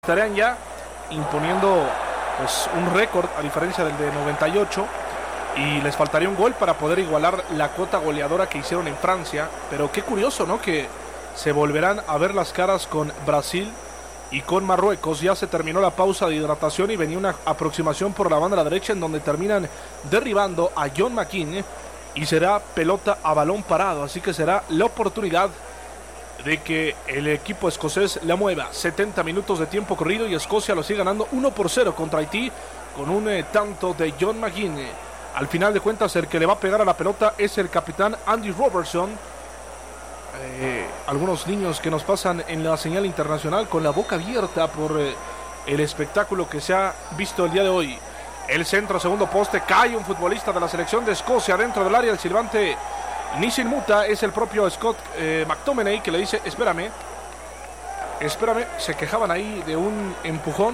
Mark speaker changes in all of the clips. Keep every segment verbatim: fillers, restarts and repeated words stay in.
Speaker 1: estarían ya imponiendo pues un récord a diferencia del de noventa y ocho y les faltaría un gol para poder igualar la cuota goleadora que hicieron en Francia. Pero qué curioso, ¿no? Que se volverán a ver las caras con Brasil y con Marruecos. Ya se terminó la pausa de hidratación y venía una aproximación por la banda de la derecha en donde terminan derribando a John McGinn y será pelota a balón parado, así que será la oportunidad de que el equipo escocés la mueva. setenta minutos de tiempo corrido y Escocia lo sigue ganando uno por cero contra Haití con un eh, tanto de John McGinn. Al final de cuentas el que le va a pegar a la pelota es el capitán Andy Robertson. Eh, algunos niños que nos pasan en la señal internacional con la boca abierta por eh, el espectáculo que se ha visto el día de hoy. El centro, segundo poste, cae un futbolista de la selección de Escocia dentro del área. El silbante ni sin muta es el propio Scott eh, McTominay que le dice espérame, espérame, se quejaban ahí de un empujón.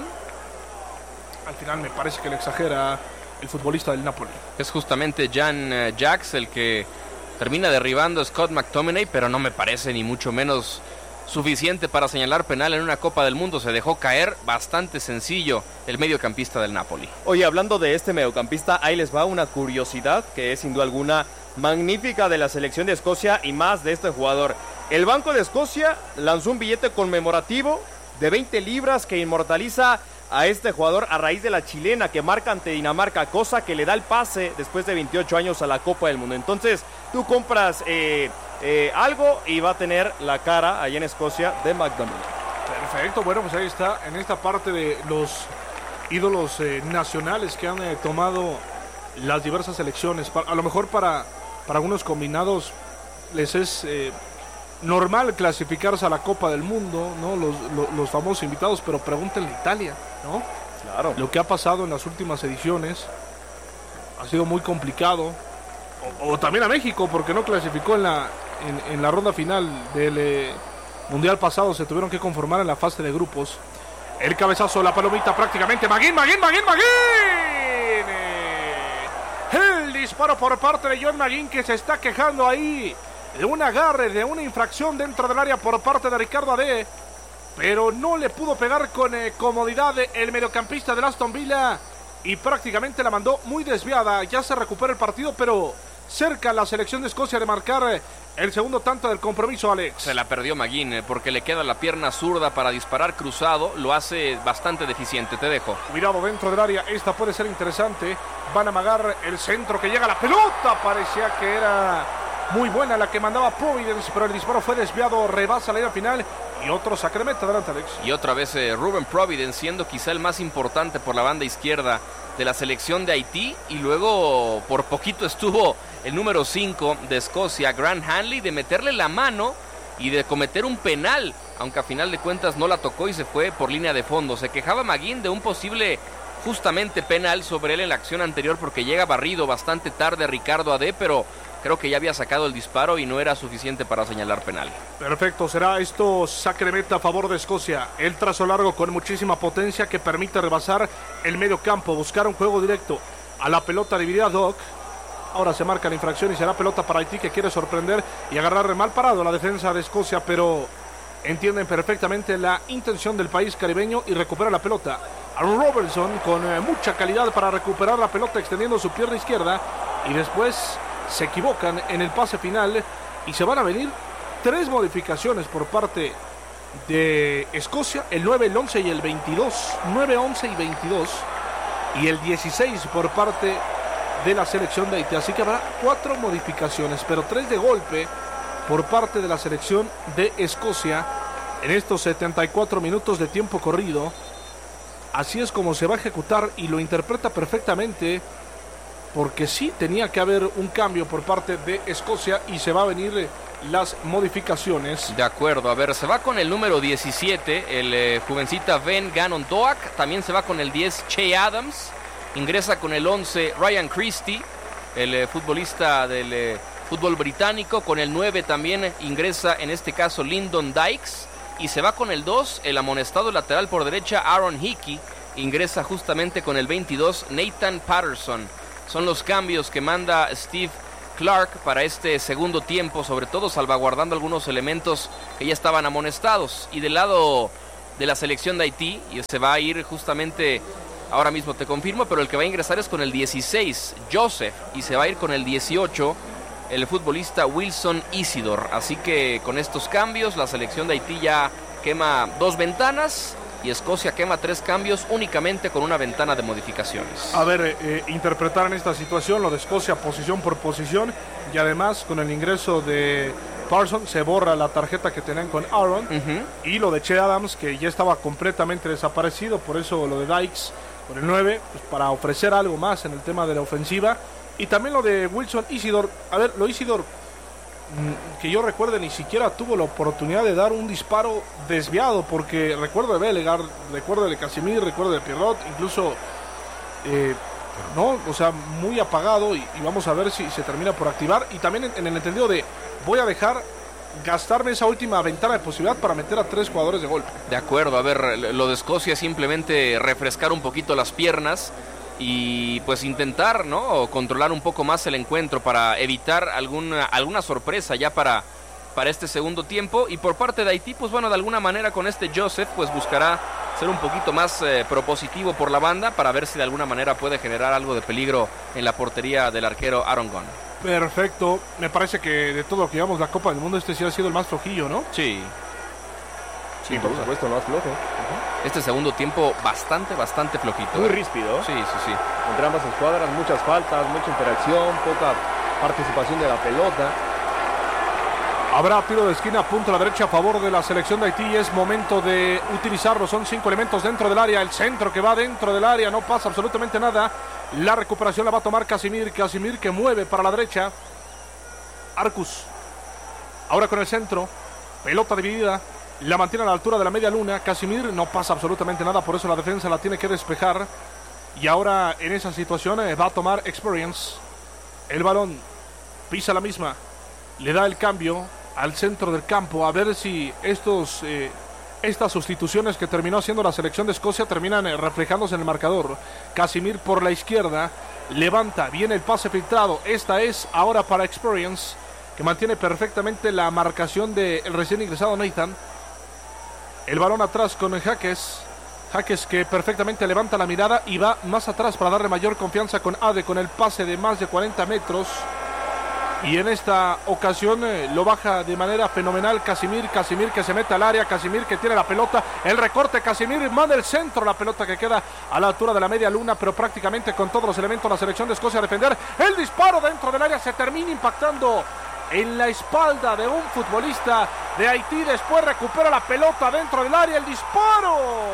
Speaker 1: Al final me parece que le exagera el futbolista del Napoli.
Speaker 2: Es justamente Jan uh, Jax el que termina derribando a Scott McTominay, pero no me parece ni mucho menos suficiente para señalar penal en una Copa del Mundo. Se dejó caer bastante sencillo el mediocampista del Napoli.
Speaker 3: Oye, hablando de este mediocampista, ahí les va una curiosidad que es sin duda alguna magnífica de la selección de Escocia y más de este jugador. El Banco de Escocia lanzó un billete conmemorativo de veinte libras que inmortaliza a este jugador a raíz de la chilena que marca ante Dinamarca, cosa que le da el pase después de veintiocho años a la Copa del Mundo. Entonces tú compras eh, eh, algo y va a tener la cara allá en Escocia de McDonald's.
Speaker 1: Perfecto, bueno, pues ahí está en esta parte de los ídolos eh, nacionales que han eh, tomado las diversas selecciones. A lo mejor para, para algunos combinados les es eh, normal clasificarse a la Copa del Mundo, ¿no? Los, los, los famosos invitados, pero pregúntenle a Italia, ¿no?
Speaker 3: Claro.
Speaker 1: Lo que ha pasado en las últimas ediciones ha sido muy complicado. O, o también a México, porque no clasificó en la, en, en la ronda final del eh, Mundial pasado. Se tuvieron que conformar en la fase de grupos. El cabezazo, la palomita prácticamente. McGinn, McGinn, McGinn, McGinn. El disparo por parte de John McGinn, que se está quejando ahí de un agarre, de una infracción dentro del área por parte de Ricardo Ade, pero no le pudo pegar con eh, comodidad el mediocampista del Aston Villa y prácticamente la mandó muy desviada. Ya se recupera el partido, pero cerca la selección de Escocia de marcar eh, el segundo tanto del compromiso, Alex.
Speaker 2: Se la perdió McGinn eh, porque le queda la pierna zurda para disparar cruzado, lo hace bastante deficiente. Te dejo.
Speaker 1: Cuidado dentro del área, esta puede ser interesante. Van a amagar el centro que llega a la pelota, parecía que era muy buena la que mandaba Providence, pero el disparo fue desviado, rebasa la línea final y otro saque de meta. Adelante, Alex.
Speaker 2: Y otra vez eh, Ruben Providence siendo quizá el más importante por la banda izquierda de la selección de Haití, y luego por poquito estuvo el número cinco de Escocia, Grant Hanley, de meterle la mano y de cometer un penal, aunque a final de cuentas no la tocó y se fue por línea de fondo. Se quejaba McGinn de un posible justamente penal sobre él en la acción anterior porque llega barrido bastante tarde Ricardo Ade, pero creo que ya había sacado el disparo y no era suficiente para señalar penal.
Speaker 1: Perfecto, será esto saque de meta a favor de Escocia. El trazo largo con muchísima potencia que permite rebasar el medio campo, buscar un juego directo a la pelota dividida. Doc. Ahora se marca la infracción y será pelota para Haití, que quiere sorprender y agarrar mal parado la defensa de Escocia, pero entienden perfectamente la intención del país caribeño y recupera la pelota. Aaron Robertson con eh, mucha calidad para recuperar la pelota extendiendo su pierna izquierda y después se equivocan en el pase final y se van a venir tres modificaciones por parte de Escocia, el nueve, el once y el veintidós, nueve, once y veintidós, y el dieciséis por parte de la selección de Haití, así que habrá cuatro modificaciones, pero tres de golpe por parte de la selección de Escocia en estos setenta y cuatro minutos de tiempo corrido. Así es como se va a ejecutar y lo interpreta perfectamente, porque sí tenía que haber un cambio por parte de Escocia y se va a venir las modificaciones.
Speaker 2: De acuerdo, a ver, se va con el número diecisiete, el eh, jovencita Ben Gannon Doak, también se va con el diez, Che Adams, ingresa con el once, Ryan Christie, el eh, futbolista del eh, fútbol británico, con el nueve también ingresa en este caso Lyndon Dykes, y se va con el dos, el amonestado lateral por derecha Aaron Hickey, ingresa justamente con el veintidós, Nathan Patterson. Son los cambios que manda Steve Clark para este segundo tiempo, sobre todo salvaguardando algunos elementos que ya estaban amonestados. Y del lado de la selección de Haití y se va a ir justamente, ahora mismo te confirmo, pero el que va a ingresar es con el dieciséis, Joseph, y se va a ir con el dieciocho, el futbolista Wilson Isidor. Así que con estos cambios la selección de Haití ya quema dos ventanas y Escocia quema tres cambios únicamente con una ventana de modificaciones.
Speaker 1: A ver, eh, interpretar en esta situación lo de Escocia posición por posición y además con el ingreso de Parsons se borra la tarjeta que tenían con Aaron, uh-huh. y lo de Che Adams que ya estaba completamente desaparecido, por eso lo de Dykes con el nueve, pues para ofrecer algo más en el tema de la ofensiva. Y también lo de Wilson Isidor. A ver, lo Isidor, que yo recuerde, ni siquiera tuvo la oportunidad de dar un disparo desviado, porque recuerdo de Bellegarde, recuerdo de Casimir, recuerdo de Pierrot, incluso, eh, no, o sea, muy apagado, y, y vamos a ver si se termina por activar. Y también en, en el entendido de, voy a dejar gastarme esa última ventana de posibilidad para meter a tres jugadores de golpe.
Speaker 2: De acuerdo, a ver, lo de Escocia es simplemente refrescar un poquito las piernas y pues intentar, ¿no?, controlar un poco más el encuentro para evitar alguna, alguna sorpresa ya para, para este segundo tiempo. Y por parte de Haití, pues bueno, de alguna manera con este Joseph pues buscará ser un poquito más eh, propositivo por la banda para ver si de alguna manera puede generar algo de peligro en la portería del arquero Aaron Gunn.
Speaker 1: Perfecto, me parece que de todo lo que llevamos la Copa del Mundo este sí ha sido el más flojillo, ¿no?
Speaker 2: Sí.
Speaker 3: Sí, por supuesto, más flojo. Uh-huh.
Speaker 2: Este segundo tiempo bastante, bastante flojito.
Speaker 3: Muy ríspido.
Speaker 2: Sí, sí, sí.
Speaker 3: Entre ambas escuadras, muchas faltas, mucha interacción, poca participación de la pelota.
Speaker 1: Habrá tiro de esquina, punto a la derecha a favor de la selección de Haití y es momento de utilizarlo. Son cinco elementos dentro del área. El centro que va dentro del área, no pasa absolutamente nada. La recuperación la va a tomar Casimir. Casimir que mueve para la derecha. Arcus. Ahora con el centro. Pelota dividida. La mantiene a la altura de la media luna. Casimir, no pasa absolutamente nada, por eso la defensa la tiene que despejar. Y ahora en esa situación eh, va a tomar Experience. El balón pisa la misma. Le da el cambio al centro del campo. A ver si estos, eh, estas sustituciones que terminó haciendo la selección de Escocia terminan eh, reflejándose en el marcador. Casimir por la izquierda. Levanta, viene el pase filtrado. Esta es ahora para Experience, que mantiene perfectamente la marcación del recién ingresado Nathan. El balón atrás con Jaques. Jaques que perfectamente levanta la mirada y va más atrás para darle mayor confianza con Ade, con el pase de más de cuarenta metros. Y en esta ocasión eh, lo baja de manera fenomenal Casimir. Casimir que se mete al área. Casimir que tiene la pelota. El recorte. Casimir manda el centro. La pelota que queda a la altura de la media luna, pero prácticamente con todos los elementos la selección de Escocia a defender. El disparo dentro del área se termina impactando en la espalda de un futbolista de Haití. Después recupera la pelota dentro del área. El disparo.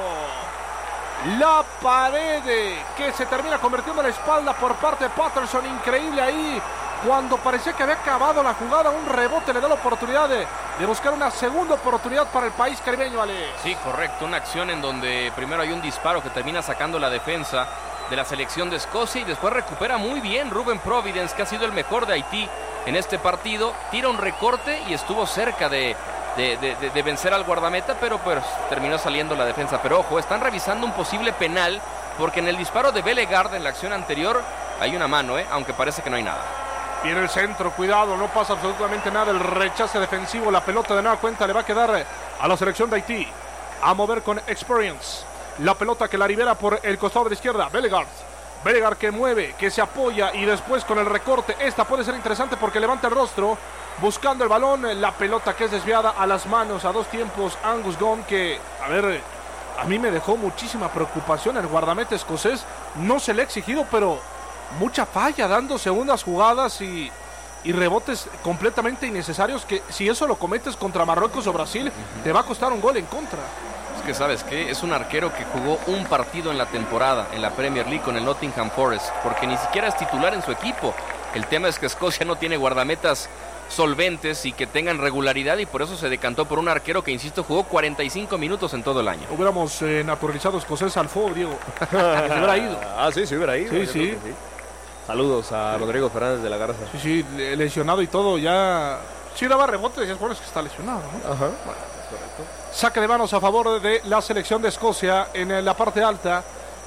Speaker 1: La pared que se termina convirtiendo en la espalda por parte de Patterson. Increíble ahí. Cuando parecía que había acabado la jugada, un rebote le da la oportunidad de, de buscar una segunda oportunidad para el país caribeño, Ale.
Speaker 2: Sí, correcto. Una acción en donde primero hay un disparo que termina sacando la defensa de la selección de Escocia y después recupera muy bien Ruben Providence, que ha sido el mejor de Haití en este partido. Tira un recorte y estuvo cerca de, de, de, de, de vencer al guardameta, pero pues terminó saliendo la defensa. Pero ojo, están revisando un posible penal porque en el disparo de Bellegarde en la acción anterior hay una mano, ¿eh? Aunque parece que no hay nada.
Speaker 1: Viene el centro, cuidado, no pasa absolutamente nada. El rechace defensivo, la pelota de nueva cuenta le va a quedar a la selección de Haití. A mover con Experience. La pelota que la libera por el costado de la izquierda, Bellegarde. Bellegarde que mueve, que se apoya y después con el recorte. Esta puede ser interesante porque levanta el rostro buscando el balón. La pelota que es desviada a las manos a dos tiempos. Angus Gunn que, a ver, a mí me dejó muchísima preocupación el guardameta escocés. No se le ha exigido, pero mucha falla dando segundas jugadas y, y rebotes completamente innecesarios que si eso lo cometes contra Marruecos o Brasil, uh-huh, te va a costar un gol en contra.
Speaker 2: Es que ¿sabes qué? Es un arquero que jugó un partido en la temporada en la Premier League con el Nottingham Forest, porque ni siquiera es titular en su equipo. El tema es que Escocia no tiene guardametas solventes y que tengan regularidad y por eso se decantó por un arquero que, insisto, jugó cuarenta y cinco minutos en todo el año.
Speaker 1: Hubiéramos eh, naturalizado escocés al fuego, Diego. Se hubiera ido.
Speaker 3: Ah, sí, se hubiera ido.
Speaker 1: Sí, sí.
Speaker 3: sí. Saludos a Rodrigo Fernández de la Garza.
Speaker 1: Sí, sí, lesionado y todo, ya... Sí daba rebote, decías, bueno, es que está lesionado, ¿no?
Speaker 3: Ajá.
Speaker 1: Bueno, correcto. Saque de manos a favor de la selección de Escocia en la parte alta.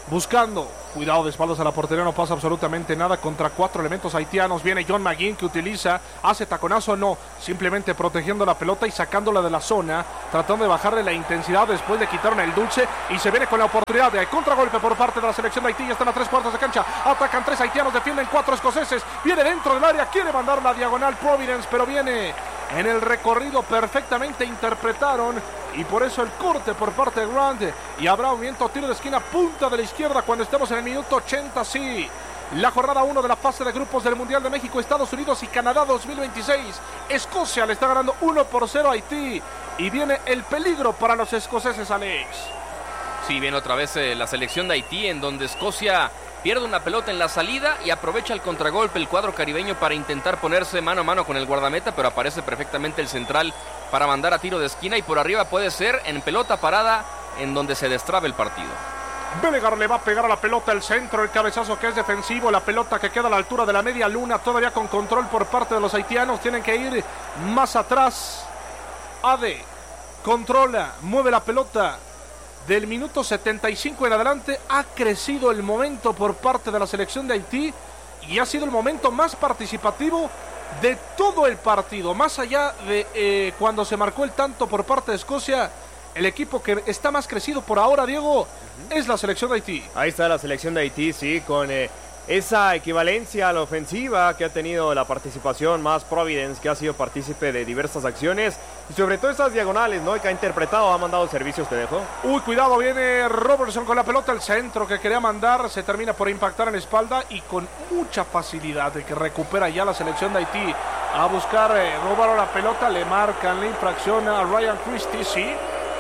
Speaker 1: buscando. Cuidado de espaldas a la portería, no pasa absolutamente nada contra cuatro elementos haitianos. Viene John McGinn que utiliza, hace taconazo, no, simplemente protegiendo la pelota y sacándola de la zona, tratando de bajarle la intensidad. Después le quitaron el dulce y se viene con la oportunidad de contragolpe por parte de la selección de Haití. Ya están a tres cuartos de cancha, atacan tres haitianos, defienden cuatro escoceses. Viene dentro del área, quiere mandar la diagonal Providence, pero viene en el recorrido, perfectamente interpretaron y por eso el corte por parte de Grant. Y habrá un viento, tiro de esquina, punta de la izquierda cuando estemos en el minuto ochenta, sí. La jornada uno de la fase de grupos del Mundial de México, Estados Unidos y Canadá dos mil veintiséis. Escocia le está ganando uno por cero a Haití y viene el peligro para los escoceses, Alex.
Speaker 2: Sí, viene otra vez eh, la selección de Haití, en donde Escocia pierde una pelota en la salida y aprovecha el contragolpe el cuadro caribeño para intentar ponerse mano a mano con el guardameta, pero aparece perfectamente el central para mandar a tiro de esquina y por arriba puede ser en pelota parada en donde se destrabe el partido.
Speaker 1: Belegar le va a pegar a la pelota el centro, el cabezazo que es defensivo, la pelota que queda a la altura de la media luna, todavía con control por parte de los haitianos, tienen que ir más atrás. Ade controla, mueve la pelota. Del minuto setenta y cinco en adelante ha crecido el momento por parte de la selección de Haití y ha sido el momento más participativo de todo el partido. Más allá de eh, cuando se marcó el tanto por parte de Escocia, el equipo que está más crecido por ahora, Diego, uh-huh. es la selección de Haití.
Speaker 3: Ahí está la selección de Haití, sí, con eh, esa equivalencia a la ofensiva que ha tenido la participación más Providence, que ha sido partícipe de diversas acciones y sobre todo esas diagonales, ¿no? Que ha interpretado, ha mandado servicios, te dejo.
Speaker 1: Uy, cuidado, viene Robertson con la pelota, el centro que quería mandar, se termina por impactar en la espalda y con mucha facilidad de que recupera ya la selección de Haití a buscar eh, robar la pelota, le marcan la infracción a Ryan Christie, sí.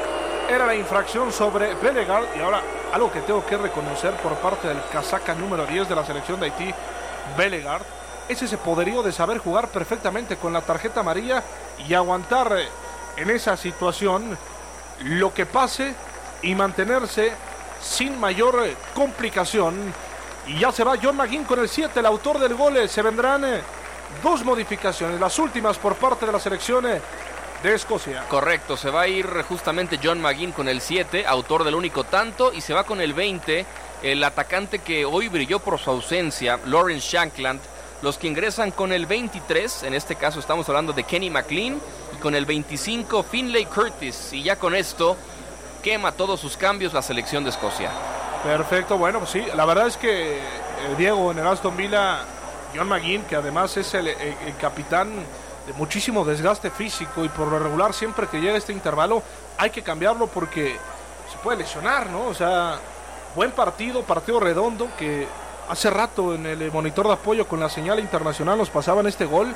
Speaker 1: Era la infracción sobre Belegar y ahora algo que tengo que reconocer por parte del casaca número diez de la selección de Haití, Belegar, es ese poderío de saber jugar perfectamente con la tarjeta amarilla y aguantar en esa situación lo que pase y mantenerse sin mayor complicación. Y ya se va John McGinn con el siete, el autor del gol. Se vendrán dos modificaciones, las últimas por parte de la selección de Escocia.
Speaker 2: Correcto, se va a ir justamente John McGinn con el siete, autor del único tanto, y se va con el veinte, el atacante que hoy brilló por su ausencia, Lawrence Shankland. Los que ingresan con el veintitrés, en este caso estamos hablando de Kenny McLean, y con el veinticinco Finlay Curtis, y ya con esto quema todos sus cambios la selección de Escocia.
Speaker 1: Perfecto, bueno, pues sí, la verdad es que eh, Diego, en el Aston Villa, John McGinn, que además es el, el, el capitán de muchísimo desgaste físico y por lo regular siempre que llega este intervalo hay que cambiarlo porque se puede lesionar, ¿no? O sea, buen partido, partido redondo, que hace rato en el monitor de apoyo con la señal internacional nos pasaban este gol.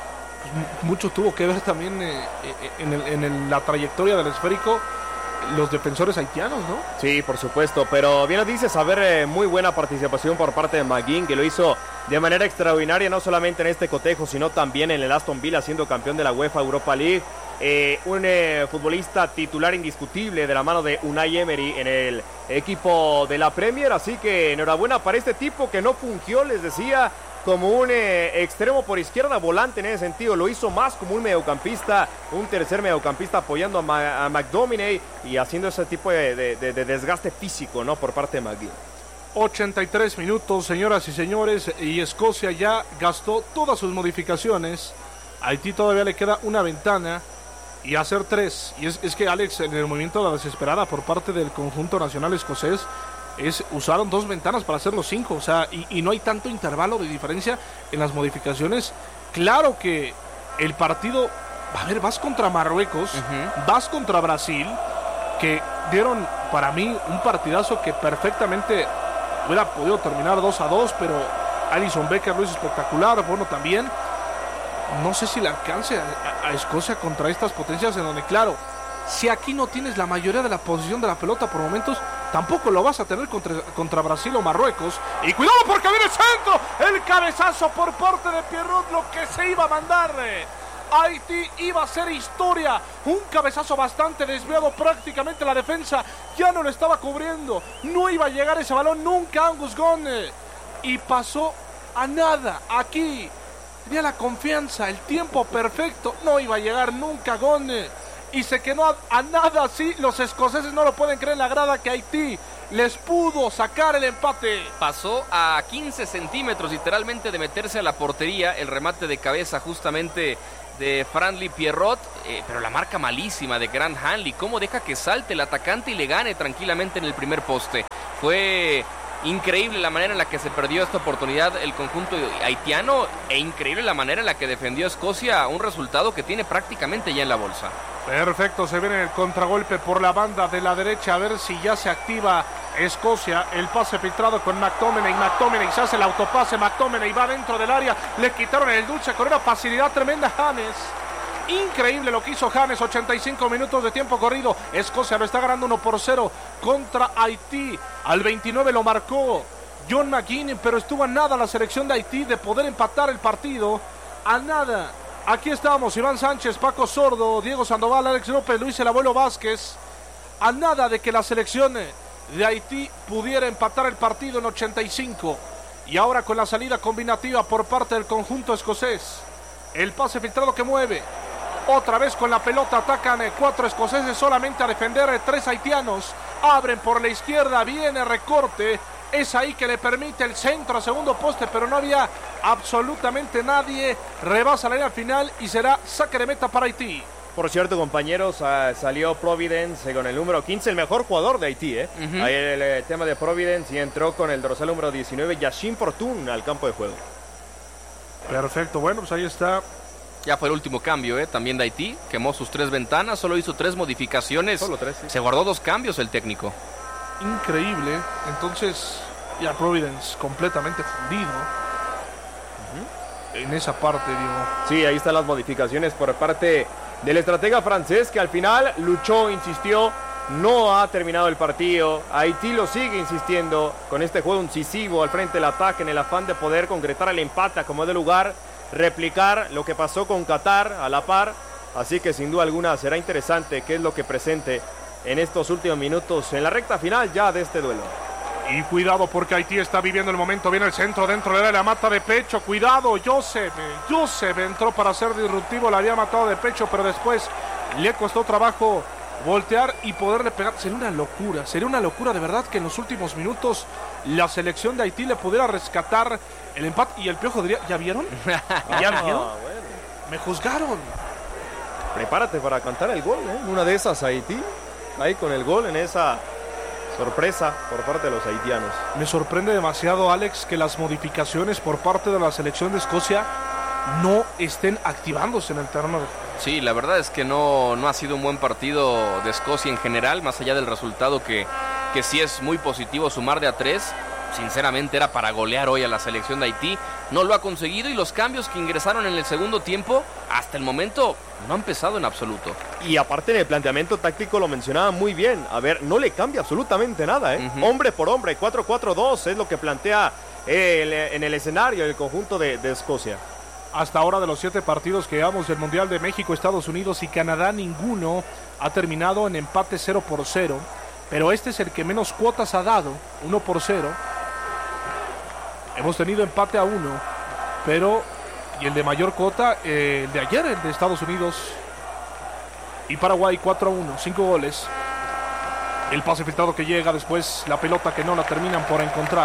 Speaker 1: Pues mucho tuvo que ver también eh, en, el, en el, la trayectoria del esférico los defensores haitianos, ¿no?
Speaker 3: Sí, por supuesto, pero bien lo dices, a ver, eh, muy buena participación por parte de McGinn, que lo hizo de manera extraordinaria, no solamente en este cotejo, sino también en el Aston Villa, siendo campeón de la UEFA Europa League. Eh, un eh, futbolista titular indiscutible de la mano de Unai Emery en el equipo de la Premier, así que enhorabuena para este tipo que no fungió, les decía, como un eh, extremo por izquierda, volante en ese sentido, lo hizo más como un mediocampista, un tercer mediocampista apoyando a, Ma- a McDominay y haciendo ese tipo de, de, de, de desgaste físico, ¿no? Por parte de McGinn.
Speaker 1: ochenta y tres minutos, señoras y señores, y Escocia ya gastó todas sus modificaciones. A Haití todavía le queda una ventana y hacer tres. Y es, es que, Alex, en el movimiento de la desesperada por parte del conjunto nacional escocés, es usaron dos ventanas para hacer los cinco, o sea, y, y no hay tanto intervalo de diferencia en las modificaciones. Claro que el partido, a ver, vas contra Marruecos, uh-huh. vas contra Brasil, que dieron para mí un partidazo que perfectamente hubiera podido terminar dos a dos, pero Alisson Becker lo hizo espectacular, bueno también. No sé si le alcance a, a Escocia contra estas potencias en donde, claro, si aquí no tienes la mayoría de la posición de la pelota por momentos, tampoco lo vas a tener contra, contra Brasil o Marruecos. Y cuidado porque viene el centro, el cabezazo por parte de Pierrot, lo que se iba a mandar. Haití iba a ser historia, un cabezazo bastante desviado, prácticamente la defensa ya no lo estaba cubriendo, no iba a llegar ese balón nunca Angus Gone, y pasó a nada. Aquí tenía la confianza, el tiempo perfecto, no iba a llegar nunca Gone, y se quedó a, a nada así. Los escoceses no lo pueden creer en la grada que Haití les pudo sacar el empate.
Speaker 2: Pasó a quince centímetros literalmente de meterse a la portería, el remate de cabeza justamente de Franly Pierrot, eh, pero la marca malísima de Grant Hanley. ¿Cómo deja que salte el atacante y le gane tranquilamente en el primer poste? Fue increíble la manera en la que se perdió esta oportunidad el conjunto haitiano, e increíble la manera en la que defendió Escocia un resultado que tiene prácticamente ya en la bolsa.
Speaker 1: Perfecto, se viene el contragolpe por la banda de la derecha, a ver si ya se activa Escocia. El pase filtrado con McTominay, McTominay se hace el autopase, McTominay va dentro del área, le quitaron el dulce con una facilidad tremenda James. Increíble lo que hizo James, ochenta y cinco minutos de tiempo corrido. Escocia lo está ganando uno por cero contra Haití. Al veintinueve lo marcó John McGinn, pero estuvo a nada la selección de Haití de poder empatar el partido. A nada. Aquí estamos, Iván Sánchez, Paco Sordo, Diego Sandoval, Alex López, Luis el Abuelo Vázquez. A nada de que la selección de Haití pudiera empatar el partido en ochenta y cinco. Y ahora con la salida combinativa por parte del conjunto escocés. El pase filtrado que mueve. Otra vez con la pelota atacan cuatro escoceses solamente a defender tres haitianos. Abren por la izquierda, viene recorte. Es ahí que le permite el centro a segundo poste, pero no había absolutamente nadie. Rebasa la línea final y será saque de meta para Haití.
Speaker 3: Por cierto, compañeros, uh, salió Providence con el número quince, el mejor jugador de Haití. ¿eh? Uh-huh. Ahí el, el tema de Providence, y entró con el dorsal número diecinueve, Yashin Fortune, al campo de juego.
Speaker 1: Perfecto, bueno, pues ahí está.
Speaker 2: Ya fue el último cambio, ¿eh? También de Haití. Quemó sus tres ventanas, solo hizo tres modificaciones.
Speaker 3: Solo tres, sí.
Speaker 2: Se guardó dos cambios el técnico.
Speaker 1: Increíble. Entonces, ya Providence completamente fundido. Uh-huh. En esa parte, Diego.
Speaker 3: Sí, ahí están las modificaciones por parte del estratega francés, que al final luchó, insistió. No ha terminado el partido. Haití lo sigue insistiendo con este juego incisivo al frente del ataque, en el afán de poder concretar el empate como de lugar, replicar lo que pasó con Qatar a la par. Así que sin duda alguna será interesante qué es lo que presente en estos últimos minutos, en la recta final ya de este duelo.
Speaker 1: Y cuidado porque Haití está viviendo el momento. Viene el centro dentro de la mata de pecho. Cuidado, Joseph. Joseph entró para ser disruptivo. La había matado de pecho, pero después le costó trabajo voltear y poderle pegar. Sería una locura. Sería una locura de verdad que en los últimos minutos la selección de Haití le pudiera rescatar el empate. Y el Piojo diría, ¿ya vieron? ¿Ya vieron?
Speaker 3: Ah, bueno.
Speaker 1: Me juzgaron.
Speaker 3: Prepárate para cantar el gol, ¿eh? Una de esas Haití. Ahí con el gol en esa sorpresa por parte de los haitianos.
Speaker 1: Me sorprende demasiado, Alex, que las modificaciones por parte de la selección de Escocia no estén activándose en el terreno.
Speaker 2: Sí, la verdad es que no, no ha sido un buen partido de Escocia en general, más allá del resultado que, que sí es muy positivo sumar de a tres. Sinceramente era para golear hoy a la selección de Haití. No lo ha conseguido, y los cambios que ingresaron en el segundo tiempo hasta el momento no han pesado en absoluto.
Speaker 3: Y aparte en el planteamiento táctico lo mencionaba muy bien. A ver, no le cambia absolutamente nada, ¿eh? Uh-huh. Hombre por hombre, cuatro cuatro dos es lo que plantea el, en el escenario el conjunto de, de Escocia.
Speaker 1: Hasta ahora, de los siete partidos que llevamos del Mundial de México, Estados Unidos y Canadá, ninguno ha terminado en empate cero por cero. Pero este es el que menos cuotas ha dado, uno por cero. Hemos tenido empate a uno, pero y el de mayor cuota, eh, el de ayer, el de Estados Unidos y Paraguay, cuatro a uno, cinco goles. El pase filtrado que llega, después la pelota que no la terminan por encontrar.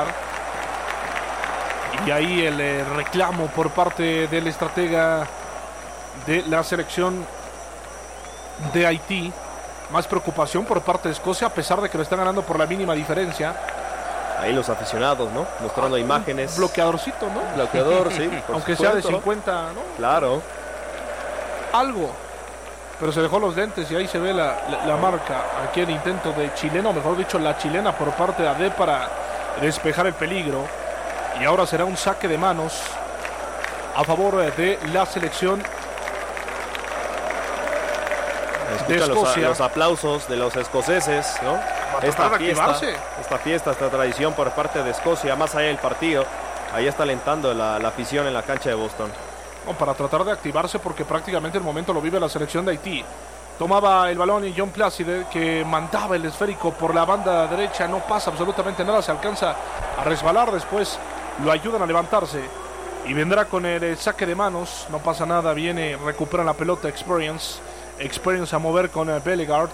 Speaker 1: Y ahí el eh, reclamo por parte del estratega de la selección de Haití. Más preocupación por parte de Escocia, a pesar de que lo están ganando por la mínima diferencia.
Speaker 3: Ahí los aficionados, ¿no? Mostrando ah, imágenes.
Speaker 1: Un bloqueadorcito, ¿no?
Speaker 3: Bloqueador, sí.
Speaker 1: Aunque sea de cincuenta, ¿no?
Speaker 3: Claro.
Speaker 1: Algo. Pero se dejó los lentes y ahí se ve la, la, la marca. Aquí el intento de chileno, mejor dicho, la chilena por parte de Ade para despejar el peligro. Y ahora será un saque de manos a favor de la selección de Escocia.
Speaker 3: Los, los aplausos de los escoceses, ¿no? Esta fiesta, esta fiesta, esta tradición por parte de Escocia, más allá del partido. Ahí está alentando la, la afición en la cancha de Boston.
Speaker 1: Bueno, para tratar de activarse, porque prácticamente el momento lo vive la selección de Haití. Tomaba el balón y John Placide, que mandaba el esférico por la banda derecha. No pasa absolutamente nada, se alcanza a resbalar. Después lo ayudan a levantarse y vendrá con el saque de manos. No pasa nada, viene, recupera la pelota Experience. Experience a mover con Bellegarde.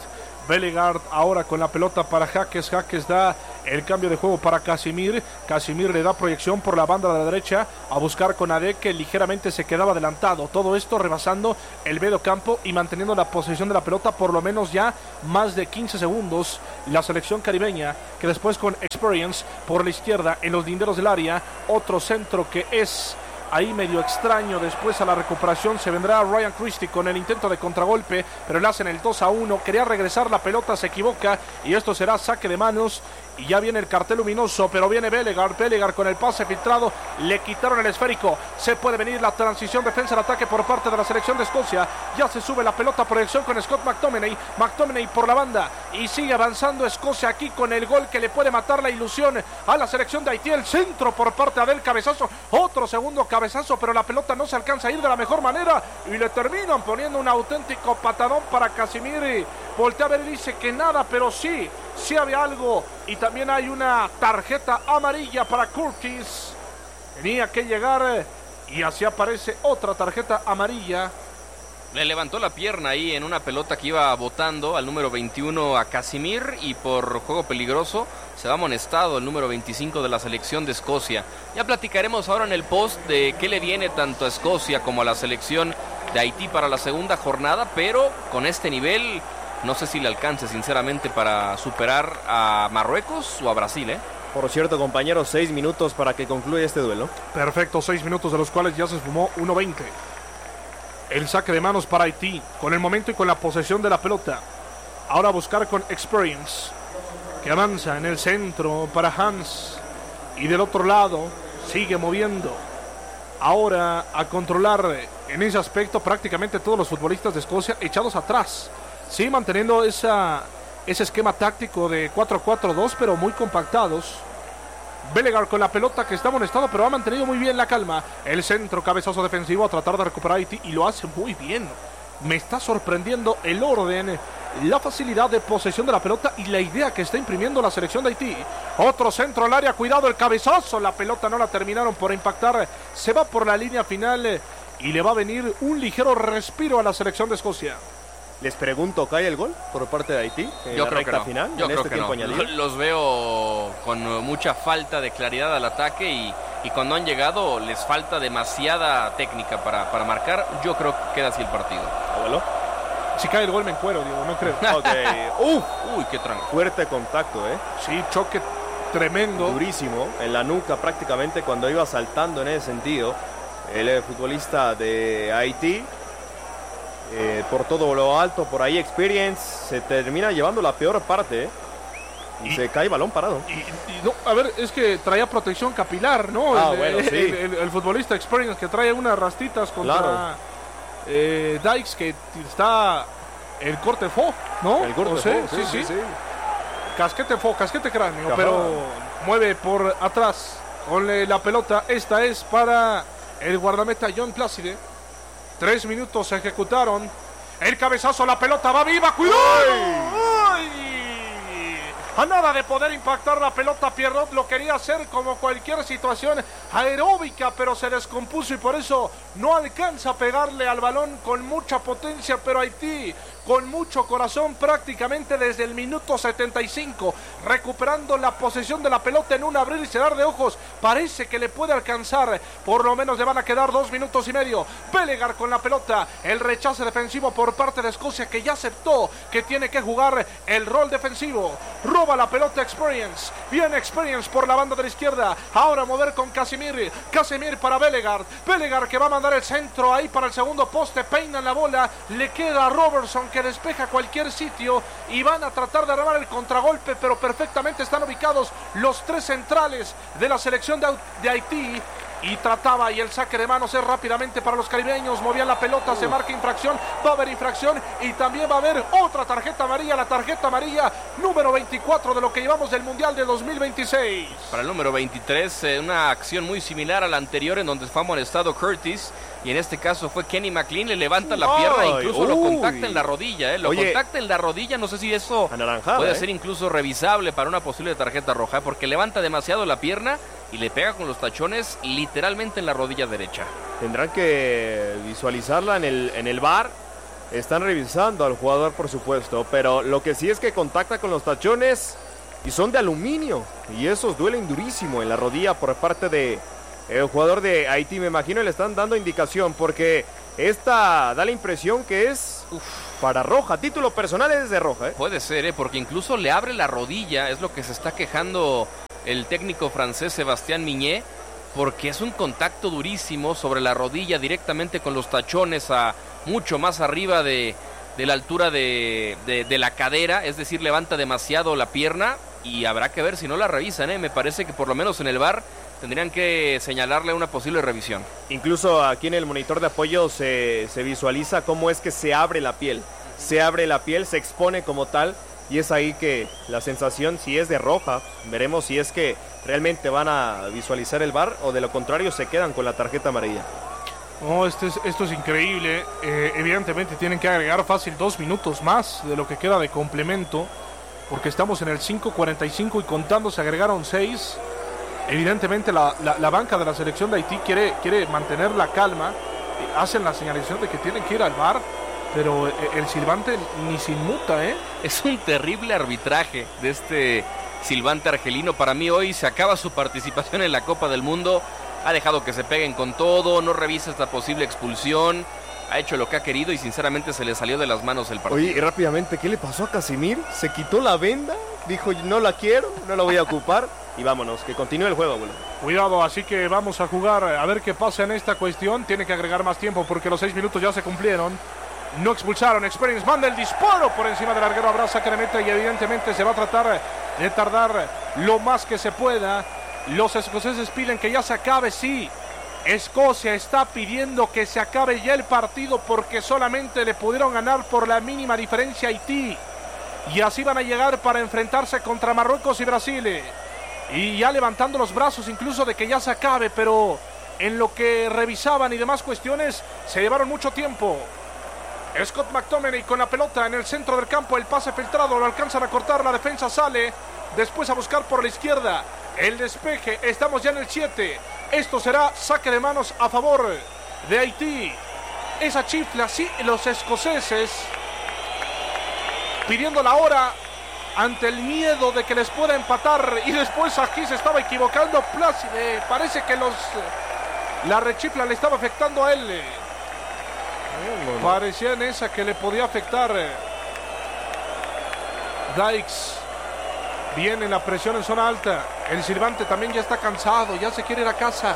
Speaker 1: Bellegarde ahora con la pelota para Jaques. Jaques da el cambio de juego para Casimir. Casimir le da proyección por la banda de la derecha a buscar con Ade, que ligeramente se quedaba adelantado. Todo esto rebasando el medio campo y manteniendo la posesión de la pelota por lo menos ya más de quince segundos. La selección caribeña, que después con Experience por la izquierda en los linderos del área. Otro centro que es ahí medio extraño. Después a la recuperación se vendrá Ryan Christie con el intento de contragolpe, pero le hacen el dos a uno. Quería regresar la pelota, se equivoca y esto será saque de manos. Y ya viene el cartel luminoso, pero viene Bellegarde. Bellegarde con el pase filtrado, le quitaron el esférico. Se puede venir la transición defensa al ataque por parte de la selección de Escocia. Ya se sube la pelota, proyección con Scott McTominay. McTominay por la banda y sigue avanzando Escocia aquí con el gol que le puede matar la ilusión a la selección de Haití. El centro por parte de Adel, cabezazo, otro segundo cabezazo, pero la pelota no se alcanza a ir de la mejor manera y le terminan poniendo un auténtico patadón para Casimir. Voltea a ver y dice que nada, pero sí, sí había algo. Y también hay una tarjeta amarilla para Curtis. Tenía que llegar y así aparece otra tarjeta amarilla.
Speaker 2: Le levantó la pierna ahí en una pelota que iba botando al número veintiuno a Casimir, y por juego peligroso se va amonestado el número veinticinco de la selección de Escocia. Ya platicaremos ahora en el post de qué le viene tanto a Escocia como a la selección de Haití para la segunda jornada, pero con este nivel no sé si le alcance sinceramente para superar a Marruecos o a Brasil, ¿eh?
Speaker 3: Por cierto, compañeros, seis minutos para que concluya este duelo.
Speaker 1: Perfecto, seis minutos de los cuales ya se esfumó uno veinte. El saque de manos para Haití, con el momento y con la posesión de la pelota. Ahora a buscar con Experience, que avanza en el centro para Hans. Y del otro lado sigue moviendo. Ahora a controlar en ese aspecto prácticamente todos los futbolistas de Escocia echados atrás. Sí, manteniendo esa, ese esquema táctico de cuatro cuatro dos, pero muy compactados. Bellegarde con la pelota, que está amonestado, pero ha mantenido muy bien la calma. El centro, cabezazo defensivo a tratar de recuperar Haití y lo hace muy bien. Me está sorprendiendo el orden, la facilidad de posesión de la pelota y la idea que está imprimiendo la selección de Haití. Otro centro al área, cuidado el cabezazo, la pelota no la terminaron por impactar. Se va por la línea final y le va a venir un ligero respiro a la selección de Escocia.
Speaker 3: Les pregunto, ¿cae el gol por parte de Haití en
Speaker 2: Yo
Speaker 3: la
Speaker 2: creo
Speaker 3: recta
Speaker 2: que no.
Speaker 3: final?
Speaker 2: Yo
Speaker 3: en
Speaker 2: creo
Speaker 3: este
Speaker 2: que
Speaker 3: tiempo
Speaker 2: no.
Speaker 3: añadido?
Speaker 2: Los veo con mucha falta de claridad al ataque y, y cuando han llegado les falta demasiada técnica para, para marcar. Yo creo que queda así el partido.
Speaker 3: ¿Abuelo?
Speaker 1: Si cae el gol me encuero, digo, no creo.
Speaker 3: Ok. Uf,
Speaker 2: Uy, qué tranquilo.
Speaker 3: fuerte contacto, ¿eh?
Speaker 1: Sí, choque tremendo.
Speaker 3: Durísimo, en la nuca prácticamente cuando iba saltando en ese sentido. El eh, futbolista de Haití. Eh, por todo lo alto, por ahí Experience se termina llevando la peor parte, ¿eh? y, y se cae balón parado.
Speaker 1: Y, y no, a ver, es que traía protección capilar, ¿no?
Speaker 3: Ah,
Speaker 1: el,
Speaker 3: bueno,
Speaker 1: el,
Speaker 3: sí.
Speaker 1: el, el, el futbolista Experience que trae unas rastitas contra
Speaker 3: Claro.
Speaker 1: eh, Dykes, que está el corte fo, ¿no?
Speaker 3: El corte
Speaker 1: O sea,
Speaker 3: fo,
Speaker 1: sí, sí, sí. Casquete fo, casquete cráneo,
Speaker 3: Ajá.
Speaker 1: pero mueve por atrás con la pelota. Esta es para el guardameta John Placide. Tres minutos se ejecutaron. El cabezazo, la pelota va viva. ¡Cuidado! ¡Ay! A nada de poder impactar la pelota, Pierrot lo quería hacer como cualquier situación aeróbica, pero se descompuso y por eso no alcanza a pegarle al balón con mucha potencia. Pero Haití, con mucho corazón, prácticamente desde el minuto setenta y cinco, recuperando la posesión de la pelota en un abrir y cerrar de ojos. Parece que le puede alcanzar, por lo menos le van a quedar dos minutos y medio. Bellegarde con la pelota, el rechace defensivo por parte de Escocia, que ya aceptó que tiene que jugar el rol defensivo. Roba la pelota Experience, viene Experience por la banda de la izquierda, ahora mover con Casimir, Casimir para Bellegarde, Bellegarde que va a mandar el centro ahí para el segundo poste, peinan la bola, le queda a Robertson que despeja cualquier sitio y van a tratar de armar el contragolpe, pero perfectamente están ubicados los tres centrales de la selección de, de Haití. Y trataba, y el saque de manos es rápidamente para los caribeños. Movían la pelota, uh. se marca infracción, va a haber infracción y también va a haber otra tarjeta amarilla, la tarjeta amarilla número veinticuatro de lo que llevamos del Mundial de dos mil veintiséis.
Speaker 2: Para el número veintitrés, eh, una acción muy similar a la anterior en donde fue amonestado Curtis. Y en este caso fue Kenny McLean, le levanta la pierna e incluso uy. lo contacta en la rodilla. Eh. Lo Oye, contacta en la rodilla, no sé si eso puede eh. ser incluso revisable para una posible tarjeta roja, porque levanta demasiado la pierna y le pega con los tachones literalmente en la rodilla derecha.
Speaker 3: Tendrán que visualizarla en el, en el V A R, están revisando al jugador, por supuesto, pero lo que sí es que contacta con los tachones y son de aluminio, y esos duelen durísimo en la rodilla por parte de el jugador de Haití. Me imagino le están dando indicación porque esta da la impresión que es uf, para roja. Título personal es de roja, ¿eh?
Speaker 2: Puede ser, ¿eh? Porque incluso le abre la rodilla, es lo que se está quejando el técnico francés Sébastien Migné, porque es un contacto durísimo sobre la rodilla directamente con los tachones a mucho más arriba de, de la altura de, de, de la cadera, es decir, levanta demasiado la pierna y habrá que ver si no la revisan, ¿eh? Me parece que por lo menos en el V A R tendrían que señalarle una posible revisión.
Speaker 3: Incluso aquí en el monitor de apoyo se, se visualiza cómo es que se abre la piel, se abre la piel, se expone como tal, y es ahí que la sensación, si es de roja, veremos si es que realmente van a visualizar el V A R o de lo contrario se quedan con la tarjeta amarilla.
Speaker 1: No, esto es, esto es increíble. Eh, evidentemente tienen que agregar fácil dos minutos más de lo que queda de complemento, porque estamos en el cinco cuarenta y cinco y contando se agregaron seis. Evidentemente la, la, la banca de la selección de Haití quiere, quiere mantener la calma. Hacen la señalización de que tienen que ir al V A R, pero el silbante ni se inmuta, ¿eh?
Speaker 2: Es un terrible arbitraje de este silbante argelino. Para mí hoy se acaba su participación en la Copa del Mundo. Ha dejado que se peguen con todo, no revisa esta posible expulsión, ha hecho lo que ha querido y sinceramente se le salió de las manos el partido.
Speaker 3: Oye, y rápidamente, ¿qué le pasó a Casimir? ¿Se quitó la venda? Dijo, no la quiero, no la voy a ocupar. Y vámonos, que continúe el juego, abuelo.
Speaker 1: Cuidado, así que vamos a jugar a ver qué pasa en esta cuestión. Tiene que agregar más tiempo porque los seis minutos ya se cumplieron. No expulsaron. Experience manda el disparo por encima del larguero. Habrá saque de meta y evidentemente se va a tratar de tardar lo más que se pueda. Los escoceses piden que ya se acabe, sí. Escocia está pidiendo que se acabe ya el partido porque solamente le pudieron ganar por la mínima diferencia a Haití. Y así van a llegar para enfrentarse contra Marruecos y Brasil. Y ya levantando los brazos incluso de que ya se acabe, pero en lo que revisaban y demás cuestiones se llevaron mucho tiempo. Scott McTominay con la pelota en el centro del campo, el pase filtrado, lo alcanzan a cortar, la defensa sale, después a buscar por la izquierda, el despeje, estamos ya en el siete, esto será saque de manos a favor de Haití. Esa chifla, sí, los escoceses pidiendo la hora ante el miedo de que les pueda empatar, y después aquí se estaba equivocando Plácide, parece que los la rechifla le estaba afectando a él. No, no. Parecía en esa que le podía afectar. Dykes viene la presión en zona alta. El silbante también ya está cansado, ya se quiere ir a casa.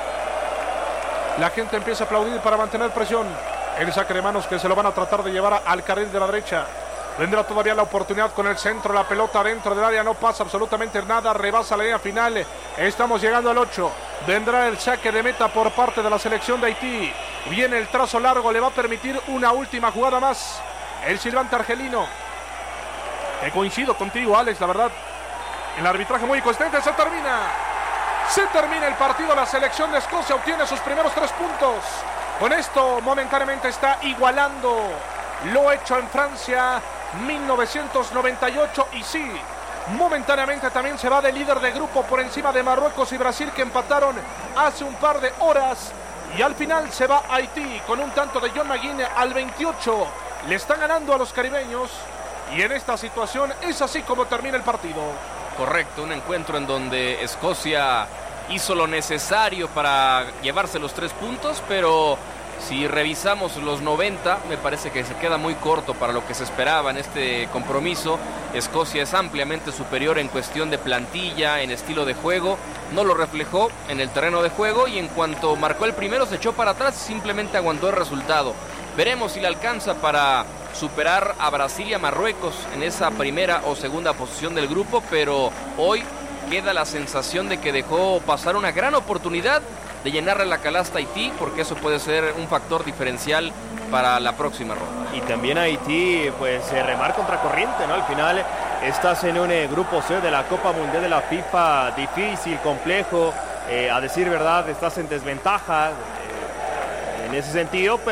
Speaker 1: La gente empieza a aplaudir para mantener presión. El saque de manos que se lo van a tratar de llevar al carril de la derecha. Vendrá todavía la oportunidad con el centro, la pelota dentro del área, no pasa absolutamente nada, rebasa la línea final, estamos llegando al ocho, vendrá el saque de meta por parte de la selección de Haití, viene el trazo largo, le va a permitir una última jugada más, el silbante argelino, que coincido contigo, Alex, la verdad, el arbitraje muy consistente, se termina, se termina el partido, la selección de Escocia obtiene sus primeros tres puntos, con esto momentáneamente está igualando lo hecho en Francia mil novecientos noventa y ocho, y sí, momentáneamente también se va de líder de grupo por encima de Marruecos y Brasil, que empataron hace un par de horas, y al final se va Haití con un tanto de John McGinn al veintiocho, le están ganando a los caribeños, y en esta situación es así como termina el partido.
Speaker 2: Correcto, un encuentro en donde Escocia hizo lo necesario para llevarse los tres puntos, pero si revisamos los noventa, me parece que se queda muy corto para lo que se esperaba en este compromiso. Escocia es ampliamente superior en cuestión de plantilla, en estilo de juego. No lo reflejó en el terreno de juego y en cuanto marcó el primero se echó para atrás y simplemente aguantó el resultado. Veremos si le alcanza para superar a Brasil y a Marruecos en esa primera o segunda posición del grupo, pero hoy queda la sensación de que dejó pasar una gran oportunidad de llenarle la canasta a Haití, porque eso puede ser un factor diferencial para la próxima ronda.
Speaker 3: Y también Haití, pues se remar contra corriente, ¿no? Al final estás en un eh, grupo C de la Copa Mundial de la FIFA, difícil, complejo, eh, a decir verdad, estás en desventaja eh, en ese sentido, pero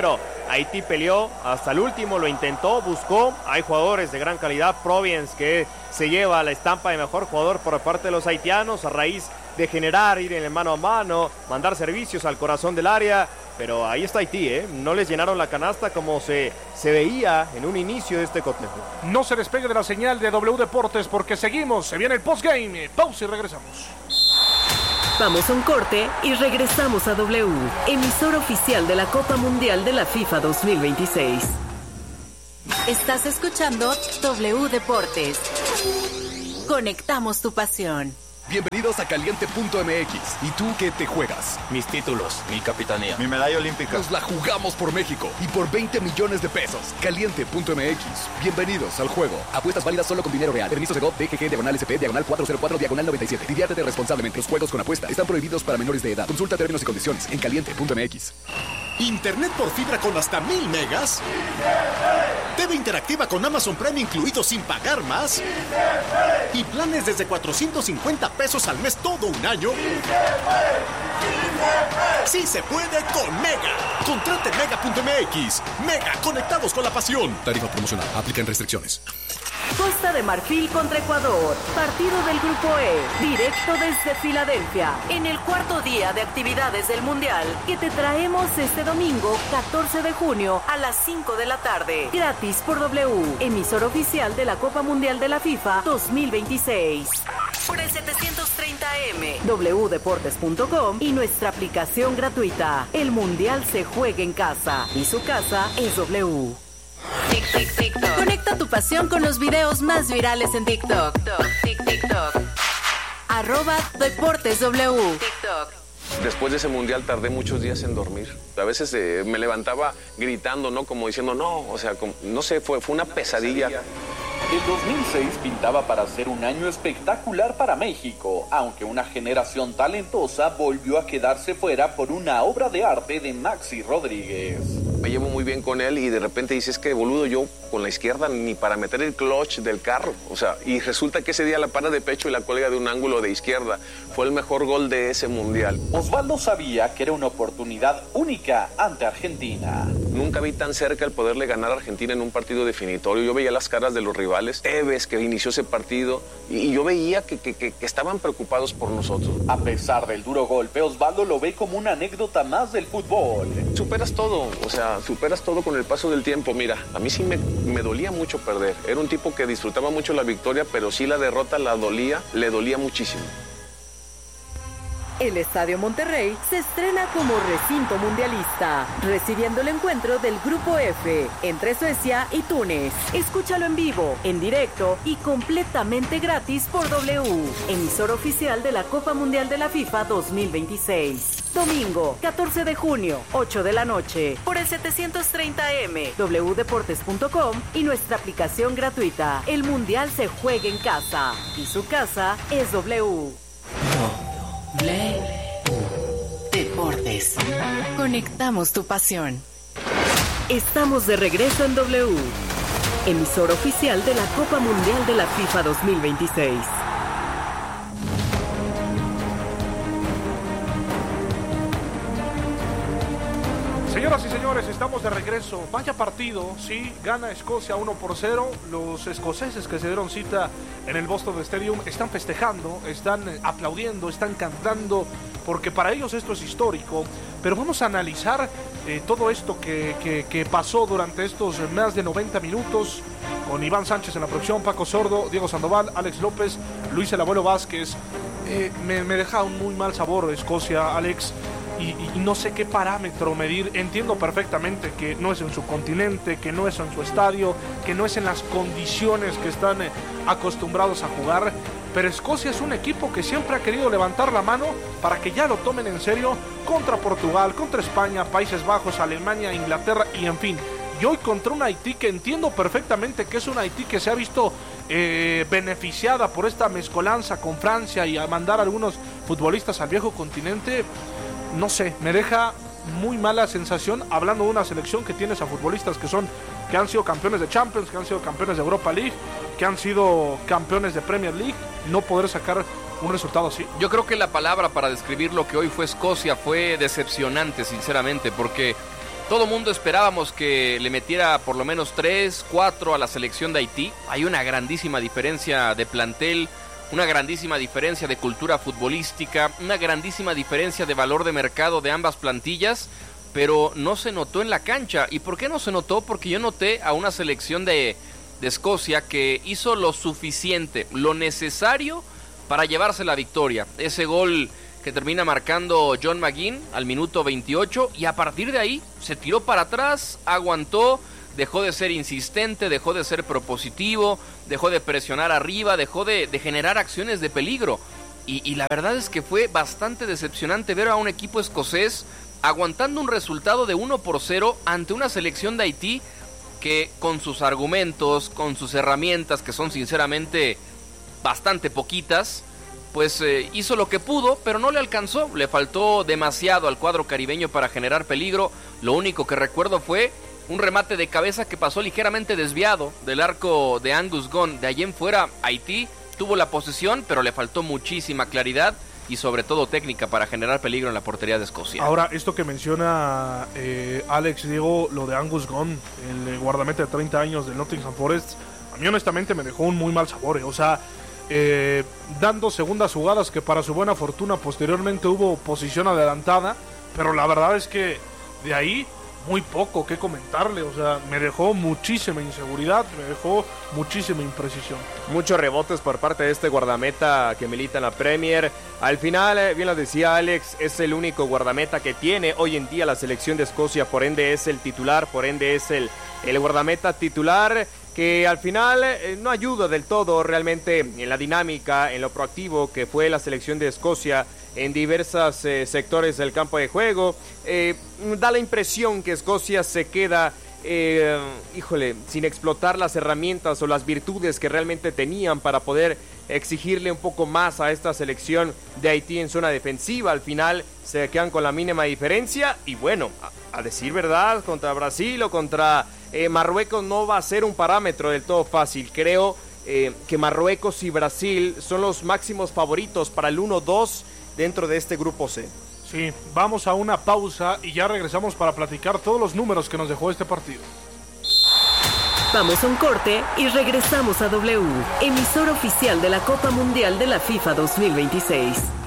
Speaker 3: Haití peleó hasta el último, lo intentó, buscó. Hay jugadores de gran calidad. Providence, que se lleva la estampa de mejor jugador por parte de los haitianos a raíz de generar, ir en el mano a mano, mandar servicios al corazón del área. Pero ahí está Haití, ¿eh? No les llenaron la canasta como se, se veía en un inicio de este cotejo.
Speaker 1: No se despegue de la señal de W Deportes porque seguimos. Se viene el postgame. Pausa y regresamos.
Speaker 4: Vamos a un corte y regresamos a W, emisora oficial de la Copa Mundial de la FIFA dos mil veintiséis.
Speaker 5: Estás escuchando W Deportes. Conectamos tu pasión.
Speaker 6: Bienvenidos a Caliente punto M X. ¿Y tú qué te juegas?
Speaker 7: Mis títulos, mi capitanía,
Speaker 6: mi medalla olímpica. Nos la jugamos por México y por veinte millones de pesos. Caliente punto M X. Bienvenidos al juego. Apuestas válidas solo con dinero real. Permiso de G O V, D G G, diagonal S P, diagonal cuatrocientos cuatro, diagonal noventa y siete. Diviértete responsablemente. Los juegos con apuesta están prohibidos para menores de edad. Consulta términos y condiciones en Caliente punto M X.
Speaker 8: ¿Internet por fibra con hasta mil megas? T V interactiva con Amazon Prime incluido sin pagar más. Y planes desde cuatrocientos cincuenta pesos al mes todo un año. Sí se puede con Mega. Contrate Mega punto M X. Mega, conectados con la pasión. Tarifa promocional. Aplican restricciones.
Speaker 4: Costa de Marfil contra Ecuador, partido del Grupo E, directo desde Filadelfia, en el cuarto día de actividades del Mundial, que te traemos este domingo, catorce de junio, a las cinco de la tarde, gratis por W, emisor oficial de la Copa Mundial de la FIFA dos mil veintiséis. Por el setecientos treinta eme, w deportes punto com y nuestra aplicación gratuita. El Mundial se juega en casa, y su casa es W.
Speaker 5: Tic, tic, TikTok. Conecta tu pasión con los videos más virales en TikTok. Tic, TikTok. Arroba Deportes W. TikTok.
Speaker 9: Después de ese mundial tardé muchos días en dormir. A veces eh, me levantaba gritando, ¿no? Como diciendo, no, o sea, como, no sé, fue, fue una pesadilla.
Speaker 10: El dos mil seis pintaba para ser un año espectacular para México, aunque una generación talentosa volvió a quedarse fuera por una obra de arte de Maxi Rodríguez.
Speaker 9: Me llevo muy bien con él y de repente dices que boludo, yo con la izquierda ni para meter el clutch del carro. O sea, y resulta que ese día la para de pecho y la cuelga de un ángulo de izquierda. Fue el mejor gol de ese mundial.
Speaker 10: Osvaldo sabía que era una oportunidad única ante Argentina.
Speaker 9: Nunca vi tan cerca el poderle ganar a Argentina en un partido definitorio. Yo veía las caras de los rivales. Tevez, que inició ese partido, y yo veía que, que, que, que estaban preocupados por nosotros.
Speaker 10: A pesar del duro golpe, Osvaldo lo ve como una anécdota más del fútbol.
Speaker 9: Superas todo, o sea, superas todo con el paso del tiempo. Mira, a mí sí me, me dolía mucho perder. Era un tipo que disfrutaba mucho la victoria, pero sí la derrota la dolía, le dolía muchísimo.
Speaker 4: El Estadio Monterrey se estrena como recinto mundialista, recibiendo el encuentro del Grupo F entre Suecia y Túnez. Escúchalo en vivo, en directo y completamente gratis por W, emisor oficial de la Copa Mundial de la FIFA dos mil veintiséis. Domingo, catorce de junio, ocho de la noche, por el setecientos treinta eme, w deportes punto com y nuestra aplicación gratuita. El Mundial se juega en casa y su casa es W.
Speaker 5: W Deportes. Conectamos tu pasión.
Speaker 4: Estamos de regreso en W, emisor oficial de la Copa Mundial de la FIFA dos mil veintiséis.
Speaker 1: Señoras y señores, estamos de regreso. Vaya partido, sí, gana Escocia uno por cero. Los escoceses que se dieron cita en el Boston Stadium están festejando, están aplaudiendo, están cantando, porque para ellos esto es histórico. Pero vamos a analizar eh, todo esto que, que, que pasó durante estos más de noventa minutos con Iván Sánchez en la producción, Paco Sordo, Diego Sandoval, Alex López, Luis el Abuelo Vázquez. Eh, me, me deja un muy mal sabor Escocia, Alex. Y, y no sé qué parámetro medir. Entiendo perfectamente que no es en su continente, que no es en su estadio, que no es en las condiciones que están eh, acostumbrados a jugar, pero Escocia es un equipo que siempre ha querido levantar la mano para que ya lo tomen en serio contra Portugal, contra España, Países Bajos, Alemania, Inglaterra y en fin. Y hoy contra un Haití que entiendo perfectamente que es un Haití que se ha visto eh, beneficiada por esta mezcolanza con Francia y a mandar a algunos futbolistas al viejo continente. No sé, me deja muy mala sensación hablando de una selección que tienes a futbolistas que son que han sido campeones de Champions, que han sido campeones de Europa League, que han sido campeones de Premier League, no poder sacar un resultado así.
Speaker 2: Yo creo que la palabra para describir lo que hoy fue Escocia fue decepcionante, sinceramente, porque Todo mundo esperábamos que le metiera por lo menos tres, cuatro a la selección de Haití. Hay una grandísima diferencia de plantel, una grandísima diferencia de cultura futbolística, una grandísima diferencia de valor de mercado de ambas plantillas, pero no se notó en la cancha. ¿Y por qué no se notó? Porque yo noté a una selección de, de Escocia que hizo lo suficiente, lo necesario para llevarse la victoria. Ese gol que termina marcando John McGinn al minuto veintiocho, y a partir de ahí se tiró para atrás, aguantó, dejó de ser insistente, dejó de ser propositivo, dejó de presionar arriba, dejó de, de generar acciones de peligro. Y, y la verdad es que fue bastante decepcionante ver a un equipo escocés aguantando un resultado de uno por cero ante una selección de Haití que, con sus argumentos, con sus herramientas, que son sinceramente bastante poquitas, pues eh, hizo lo que pudo, pero no le alcanzó. Le faltó demasiado al cuadro caribeño para generar peligro. Lo único que recuerdo fue un remate de cabeza que pasó ligeramente desviado del arco de Angus Gunn. De allí en fuera, Haití tuvo la posesión, pero le faltó muchísima claridad y sobre todo técnica para generar peligro en la portería de Escocia.
Speaker 1: Ahora, esto que menciona eh, Alex, Diego, lo de Angus Gunn, el guardameta de treinta años del Nottingham Forest, a mí honestamente me dejó un muy mal sabor. Eh. O sea, eh, dando segundas jugadas que para su buena fortuna posteriormente hubo posición adelantada, pero la verdad es que de ahí muy poco que comentarle. O sea, me dejó muchísima inseguridad, me dejó muchísima imprecisión.
Speaker 3: Muchos rebotes por parte de este guardameta que milita en la Premier. Al final, bien lo decía Alex, es el único guardameta que tiene hoy en día la selección de Escocia, por ende es el titular, por ende es el, el guardameta titular, que al final eh, no ayuda del todo realmente en la dinámica, en lo proactivo que fue la selección de Escocia en diversos eh, sectores del campo de juego. Eh, da la impresión que Escocia se queda, eh, híjole, sin explotar las herramientas o las virtudes que realmente tenían para poder exigirle un poco más a esta selección de Haití en zona defensiva. Al final se quedan con la mínima diferencia y bueno, a, a decir verdad, contra Brasil o contra eh, Marruecos no va a ser un parámetro del todo fácil. Creo eh, que Marruecos y Brasil son los máximos favoritos para el uno dos dentro de este grupo C.
Speaker 1: Sí, vamos a una pausa y ya regresamos para platicar todos los números que nos dejó este partido.
Speaker 4: Vamos a un corte y regresamos a W, emisora oficial de la Copa Mundial de la FIFA dos mil veintiséis.